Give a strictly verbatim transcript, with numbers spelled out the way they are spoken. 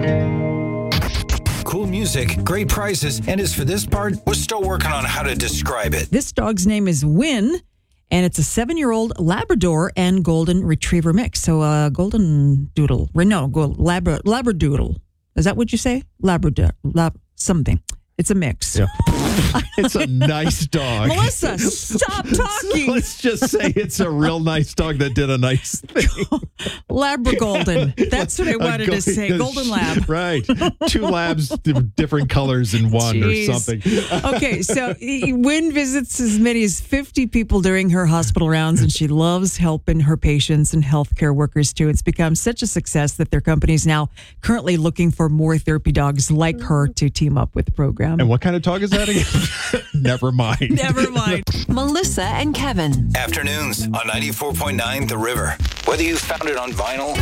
Cool music, great prizes, and as for this part, we're still working on how to describe it. This dog's name is Win, and it's a seven-year-old Labrador and Golden Retriever mix. So a uh, Golden Doodle. No, go, Labra, Labradoodle. Is that what you say? Labrador. Lab, something. It's a mix. Yeah. It's a nice dog. Melissa, stop talking. Let's just say it's a real nice dog that did a nice thing. Labra Golden. That's what I wanted go- to say. Golden Lab. Right. Two labs, different colors in one Jeez. or something. Okay, so Wynn visits as many as fifty people during her hospital rounds, and she loves helping her patients and healthcare workers too. It's become such a success that their company is now currently looking for more therapy dogs like her to team up with the program. And what kind of dog is that again? Never mind. Never mind. Melissa and Kevin. Afternoons on ninety-four point nine The River. Whether you found it on vinyl